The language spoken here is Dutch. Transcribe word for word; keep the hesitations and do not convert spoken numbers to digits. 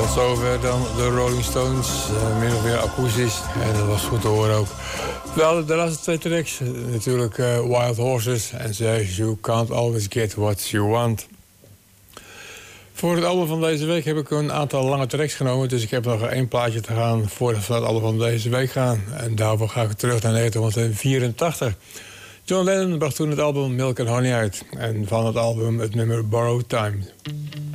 Tot zover dan de Rolling Stones, uh, min of meer akoestisch. En dat was goed te horen ook. Wel, de laatste twee tracks, natuurlijk uh, Wild Horses en Says You Can't Always Get What You Want. Voor het album van deze week heb ik een aantal lange tracks genomen, dus ik heb nog één plaatje te gaan voordat we het album van deze week gaan. En daarvoor ga ik terug naar negentien vierentachtig. John Lennon bracht toen het album Milk and Honey uit. En van het album het nummer Borrowed Time.